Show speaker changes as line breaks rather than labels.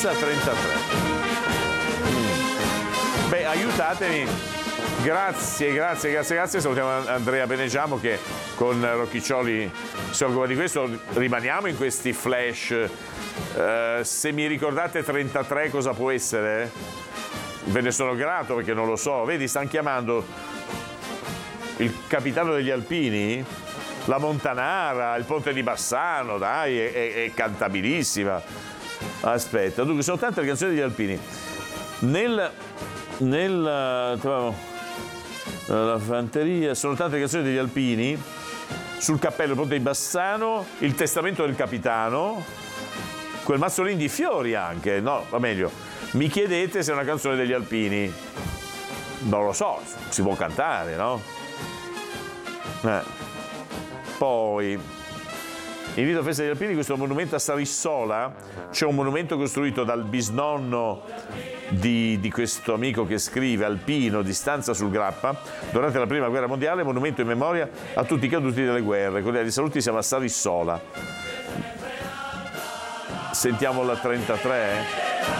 Questa è la 33. Beh, aiutatemi. Grazie. Salutiamo Andrea Benegiamo che con Rocchiccioli si occupa di questo. Rimaniamo in questi flash. Se mi ricordate 33 cosa può essere? Ve ne sono grato perché non lo so. Vedi, stanno chiamando il capitano degli Alpini, la Montanara, il ponte di Bassano, dai, è cantabilissima. Aspetta, dunque sono tante le canzoni degli Alpini. La fanteria, sono tante le canzoni degli Alpini. Sul cappello, il ponte di Bassano, il testamento del capitano, quel mazzolino di fiori anche, no, va meglio. Mi chiedete se è una canzone degli Alpini. Non lo so, si può cantare, no? Poi invito a Festa degli Alpini, questo monumento a Sarissola. C'è un monumento costruito dal bisnonno di questo amico che scrive, alpino, di Stanza sul Grappa, durante la prima guerra mondiale, monumento in memoria a tutti i caduti delle guerre. Con gli saluti siamo a Sarissola. Sentiamo la 33.